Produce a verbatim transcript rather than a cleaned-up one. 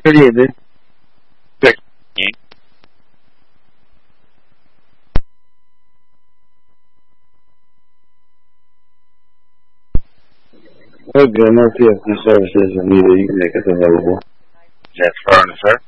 thirty-eight. Okay, no P S N services are needed. You can make us available. Yes, furnace, sir.